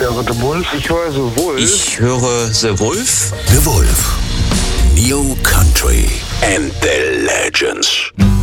höre The Wolf. Ich höre The Wolf. Ich höre The Wolf. The Wolf. New Country and the Legends.